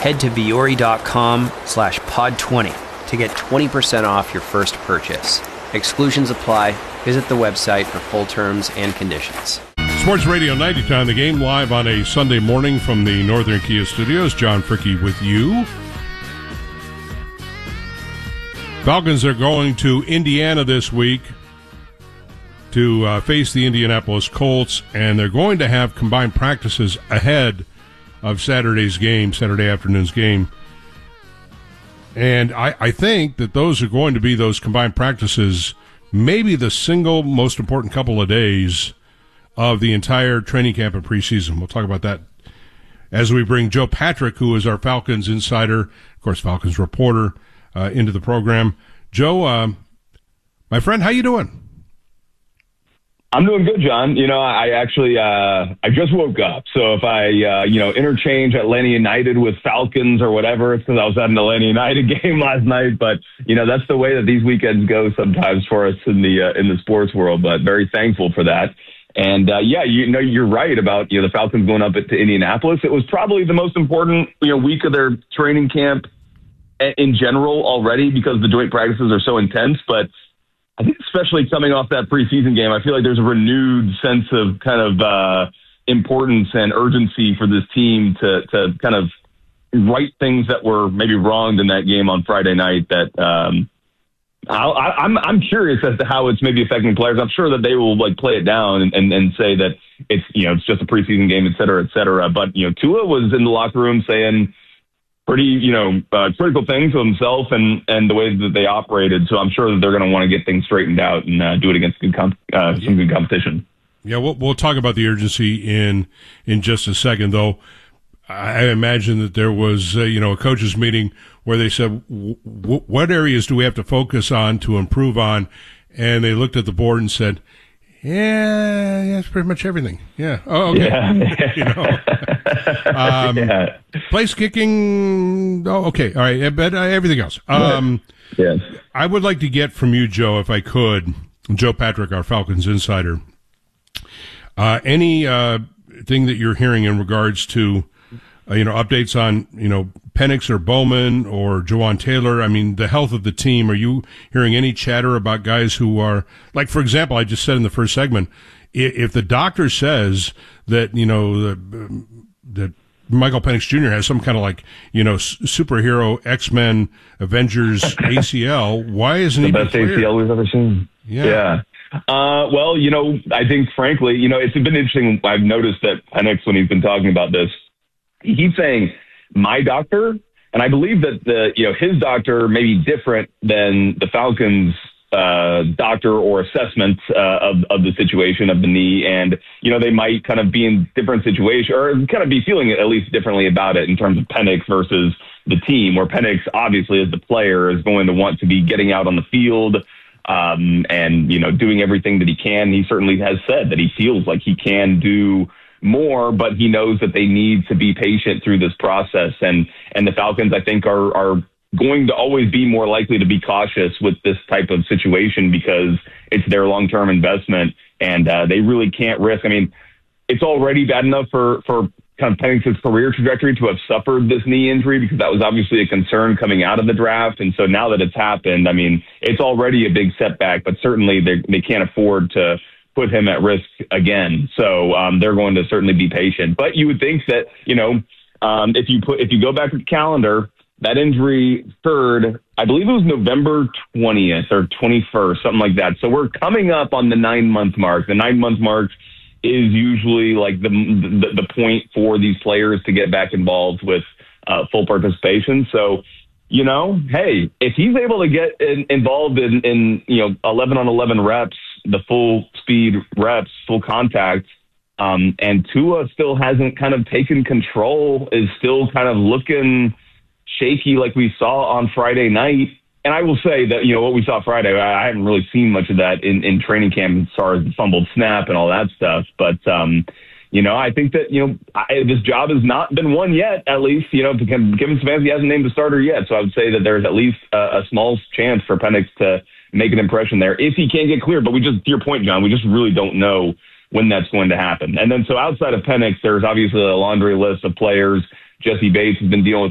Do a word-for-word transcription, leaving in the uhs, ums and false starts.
head to Viore.com slash pod 20 to get twenty percent off your first purchase. Exclusions apply. Visit the website for full terms and conditions. Sports Radio ninety-nine, the game live on a Sunday morning from the Northern Kia Studios. John Fricke with you. Falcons are going to Indiana this week to uh, face the Indianapolis Colts, and they're going to have combined practices ahead of Saturday's game, Saturday afternoon's game. And I, I think that those are going to be those combined practices, maybe the single most important couple of days of the entire training camp and preseason. We'll talk about that as we bring Joe Patrick, who is our Falcons insider, of course, Falcons reporter, uh, into the program. Joe, um, my friend, how you doing? I'm doing good, John. You know, I actually, uh, I just woke up. So if I, uh, you know, interchange Atlanta United with Falcons or whatever, it's because I was at an Atlanta United game last night. But, you know, that's the way that these weekends go sometimes for us in the, uh, in the sports world, but very thankful for that. And, uh, yeah, you know, you're right about, you know, the Falcons going up to Indianapolis. It was probably the most important, you know, week of their training camp in general already because the joint practices are so intense. But I think especially coming off that preseason game, I feel like there's a renewed sense of kind of uh, importance and urgency for this team to, to kind of right things that were maybe wronged in that game on Friday night that, um, I'll, I, I'm I'm curious as to how it's maybe affecting players. I'm sure that they will like play it down and, and, and say that it's, you know, it's just a preseason game, et cetera, et cetera. But, you know, Tua was in the locker room saying pretty, you know, uh, critical things to himself and, and the way that they operated. So I'm sure that they're going to want to get things straightened out and uh, do it against good comp- uh, some good competition. Yeah, we'll, we'll talk about the urgency in in just a second, though. I imagine that there was, uh, you know, a coaches meeting where they said, w- w- what areas do we have to focus on to improve on? And they looked at the board and said, yeah, that's pretty much everything. Yeah. Oh, okay. Yeah. you know, um, yeah. Place kicking. Oh, okay. All right. But uh, everything else. Um, yes. I would like to get from you, Joe, if I could, Joe Patrick, our Falcons insider, uh, any uh, thing that you're hearing in regards to, Uh, you know, updates on, you know, Penix or Bowman or Jawan Taylor. I mean, the health of the team. Are you hearing any chatter about guys who are, like, for example, I just said in the first segment, if, if the doctor says that, you know, the, that Michael Penix Junior has some kind of like, you know, superhero X-Men Avengers A C L, why isn't the he best A C L we've ever seen? Yeah. Yeah. Uh, well, you know, I think, frankly, you know, it's been interesting. I've noticed that Penix, when he's been talking about this, he keeps saying, my doctor, and I believe that the, you know, his doctor may be different than the Falcons' uh, doctor or assessment uh, of, of the situation of the knee. And, you know, they might kind of be in different situations or kind of be feeling at least differently about it in terms of Penix versus the team, where Penix, obviously, as the player, is going to want to be getting out on the field um, and, you know, doing everything that he can. He certainly has said that he feels like he can do more, but he knows that they need to be patient through this process. And, and the Falcons, I think, are, are going to always be more likely to be cautious with this type of situation because it's their long-term investment and uh, they really can't risk. I mean, it's already bad enough for, for kind of Penix's career trajectory to have suffered this knee injury because that was obviously a concern coming out of the draft. And so now that it's happened, I mean, it's already a big setback, but certainly they, they can't afford to put him at risk again. So um, they're going to certainly be patient. But you would think that, you know, um, if you put if you go back to the calendar, that injury occurred, I believe it was November twentieth or twenty-first, something like that. So we're coming up on the nine-month mark. The nine-month mark is usually like the, the the point for these players to get back involved with uh, full participation. So, you know, hey, if he's able to get in, involved in, in, you know, eleven on eleven reps, the full speed reps, full contact, um, and Tua still hasn't kind of taken control, is still kind of looking shaky like we saw on Friday night. And I will say that, you know, what we saw Friday, I haven't really seen much of that in, in training camp as far as the fumbled snap and all that stuff. But, um, you know, I think that, you know, I, this job has not been won yet, at least, you know, Kevin Stefanski hasn't named a starter yet. So I would say that there's at least a, a small chance for Penix to make an impression there if he can't get cleared. But we just, to your point, John, we just really don't know when that's going to happen. And then so outside of Penix, there's obviously a laundry list of players. Jesse Bates has been dealing with